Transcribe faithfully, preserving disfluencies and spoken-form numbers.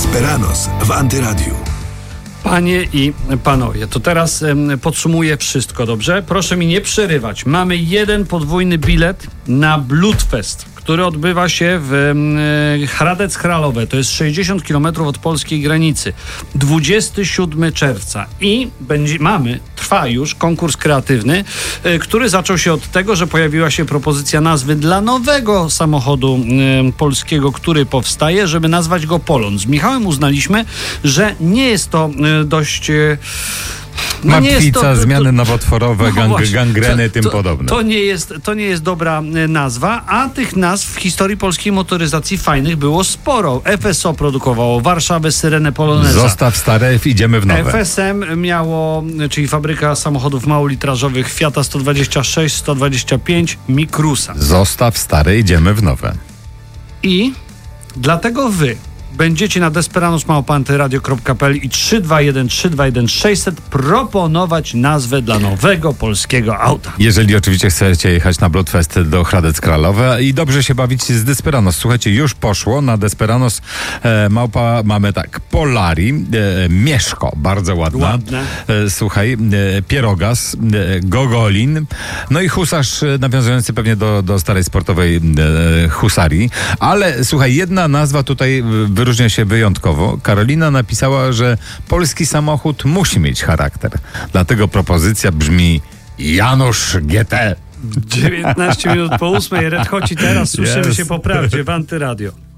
Desperados w Antyradiu. Panie i panowie, to teraz em, podsumuję wszystko, dobrze? Proszę mi nie przerywać. Mamy jeden podwójny bilet na Bloodfest, który odbywa się w e, Hradec Králové. To jest sześćdziesiąt kilometrów od polskiej granicy. dwudziestego siódmego czerwca. I będzie, mamy, trwa już konkurs kreatywny, e, który zaczął się od tego, że pojawiła się propozycja nazwy dla nowego samochodu e, polskiego, który powstaje, żeby nazwać go Polon. Z Michałem uznaliśmy, że nie jest to e, dość... E, No Matwica, zmiany nowotworowe, no gang, właśnie, gangreny, to, tym to, podobne. To nie, jest, to nie jest dobra nazwa, a tych nazw w historii polskiej motoryzacji fajnych było sporo. F S O produkowało Warszawę, Syrenę, Poloneza. Zostaw stare, idziemy w nowe. F S M miało, czyli fabryka samochodów małolitrażowych Fiata sto dwadzieścia sześć, sto dwadzieścia pięć, Mikrusa. Zostaw stare, idziemy w nowe. I dlatego wy będziecie na desperados małpa antyradio kropka p l i trzy dwa jeden trzy dwa jeden sześćset proponować nazwę dla nowego polskiego auta. Jeżeli oczywiście chcecie jechać na Bloodfest do Hradec Králové i dobrze się bawić z Desperados. Słuchajcie, już poszło na Desperados e, małpa mamy tak, Polari, e, Mieszko, bardzo ładna. Ładne. E, słuchaj, e, Pierogas, e, Gogolin, no i husarz e, nawiązujący pewnie do, do starej sportowej e, husarii. Ale słuchaj, jedna nazwa tutaj w wyróżnia się wyjątkowo. Karolina napisała, że polski samochód musi mieć charakter. Dlatego propozycja brzmi Janusz G T. dziewiętnaście minut po ósmej. Red Hot i teraz słyszymy Yes. się po prawdzie w Antyradio.